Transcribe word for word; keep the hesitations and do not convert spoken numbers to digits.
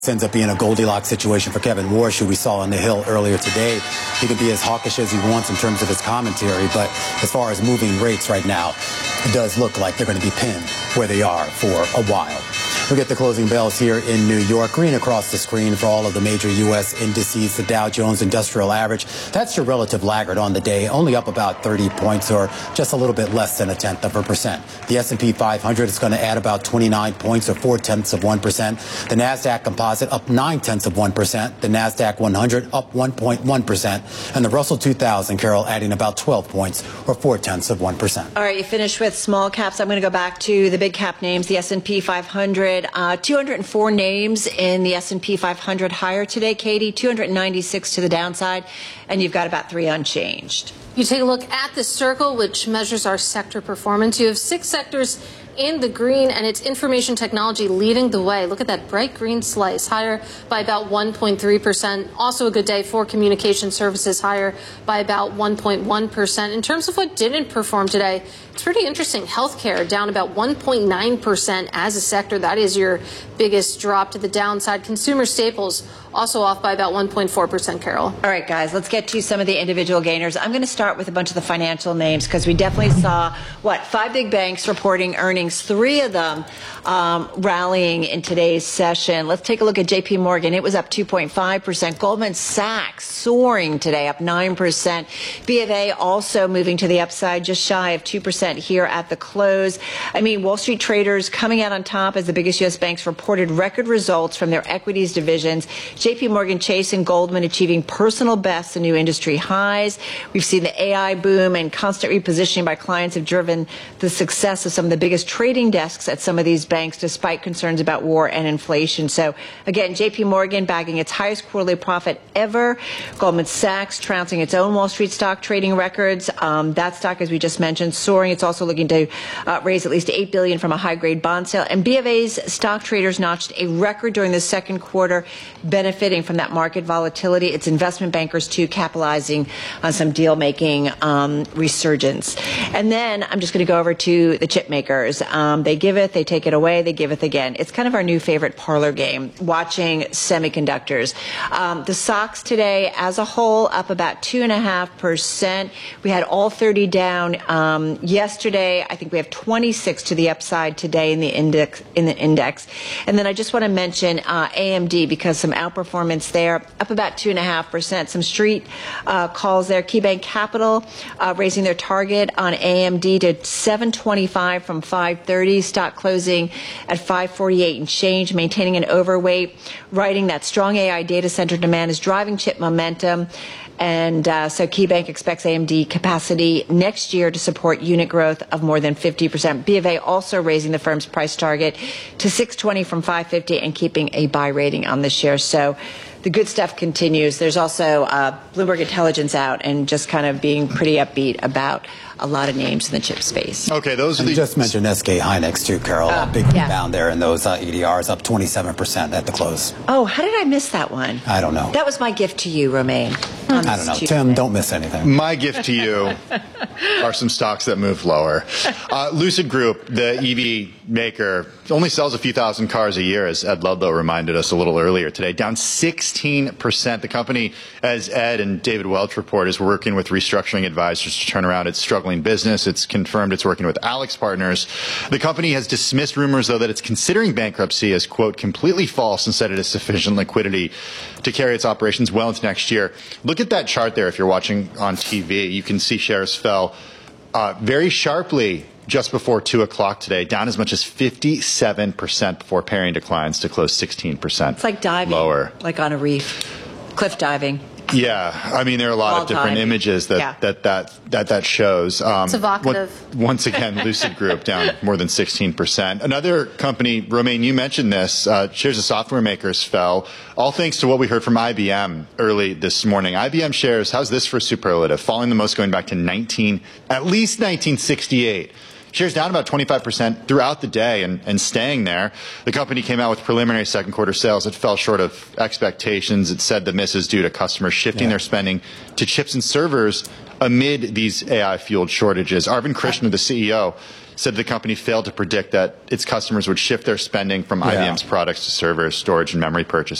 ends up being a Goldilocks situation for Kevin Warsh, who we saw on the Hill earlier today. He can be as hawkish as he wants in terms of his commentary, but as far as moving rates right now, it does look like they're going to be pinned where they are for a while. We'll get the closing bells here in New York. Green across the screen for all of the major U S indices. The Dow Jones Industrial Average, that's your relative laggard on the day, only up about thirty points or just a little bit less than a tenth of a percent. The S and P five hundred is going to add about twenty-nine points or four tenths of one percent. The NASDAQ Composite up nine tenths of one percent. The NASDAQ one hundred up one point one percent. And the Russell two thousand, Carol, adding about twelve points or four tenths of one percent. All right, you finished with small caps. I'm going to go back to the big cap names, the S and P five hundred. Uh, two hundred four names in the S and P five hundred higher today, Katie, two hundred ninety-six to the downside, and you've got about three unchanged. You take a look at the circle, which measures our sector performance. You have six sectors in the green, and it's information technology leading the way. Look at that bright green slice, higher by about one point three percent. Also a good day for communication services, higher by about one point one percent. In terms of what didn't perform today, it's pretty interesting. Healthcare down about one point nine percent as a sector. That is your biggest drop to the downside. Consumer staples also off by about one point four percent, Carol. All right, guys, let's get to some of the individual gainers. I'm going to start with a bunch of the financial names because we definitely saw, what, five big banks reporting earnings, three of them um, rallying in today's session. Let's take a look at J P Morgan. It was up two point five percent. Goldman Sachs soaring today, up nine percent. B of A also moving to the upside, just shy of two percent here at the close. I mean, Wall Street traders coming out on top as the biggest U S banks reported record results from their equities divisions. J P Morgan Chase and Goldman achieving personal bests and new industry highs. We've seen the A I boom and constant repositioning by clients have driven the success of some of the biggest trading desks at some of these banks, despite concerns about war and inflation. So again, J P Morgan bagging its highest quarterly profit ever. Goldman Sachs trouncing its own Wall Street stock trading records. Um, that stock, as we just mentioned, soaring. It's also looking to uh, raise at least eight billion dollars from a high-grade bond sale. And B of A's stock traders notched a record during the second quarter, benefiting from that market volatility. Its investment bankers, too, capitalizing on some deal-making um, resurgence. And then I'm just going to go over to the chip makers. Um, they give it, they take it away, they give it again. It's kind of our new favorite parlor game, watching semiconductors. Um, the stocks today, as a whole, up about two point five percent. We had all thirty down um, yesterday. I think we have twenty-six to the upside today in the index. In the index. And then I just want to mention uh, A M D, because some outperformance there, up about two point five percent. Some street uh, calls there. KeyBank Capital uh, raising their target on A M D to seven twenty-five from five thirty. Stock closing at five forty-eight and change, maintaining an overweight, writing that strong A I data center demand is driving chip momentum. And uh, so KeyBank expects A M D capacity next year to support unit growth of more than fifty percent. B of A also raising the firm's price target to six twenty from five fifty and keeping a buy rating on the share. So the good stuff continues. There's also uh, Bloomberg Intelligence out and just kind of being pretty upbeat about a lot of names in the chip space. Okay, those are the... You just mentioned S K Hynix too, Carol. Uh, a big yeah. rebound there in those uh, A D Rs, up twenty-seven percent at the close. Oh, how did I miss that one? I don't know. That was my gift to you, Romaine. I don't know. Tim, don't miss anything. My gift to you are some stocks that move lower. Uh, Lucid Group, the E V maker, only sells a few thousand cars a year, as Ed Ludlow reminded us a little earlier today, down sixteen percent. The company, as Ed and David Welch report, is working with restructuring advisors to turn around its struggling business. It's confirmed it's working with Alex Partners. The company has dismissed rumors, though, that it's considering bankruptcy as, quote, completely false, and said it has sufficient liquidity to carry its operations well into next year. Look at that chart there if you're watching on T V. You can see shares fell uh, very sharply just before two o'clock today, down as much as fifty-seven percent before pairing declines to close sixteen percent. It's like diving, lower. like on a reef, cliff diving. Yeah, I mean, there are a lot All of different time. images that, Yeah. that, that, that that shows. Um, It's evocative. One, once again, Lucid Group down more than sixteen percent. Another company, Romaine, you mentioned this, uh, shares of software makers fell, all thanks to what we heard from I B M early this morning. I B M shares, how's this for superlative? Falling the most going back to nineteen, at least nineteen sixty-eight. Shares down about twenty-five percent throughout the day and, and staying there. The company came out with preliminary second quarter sales that fell short of expectations. It said the miss is due to customers shifting yeah. their spending to chips and servers amid these A I-fueled shortages. Arvind Krishna, the C E O, said the company failed to predict that its customers would shift their spending from Yeah. I B M's products to servers, storage, and memory purchases.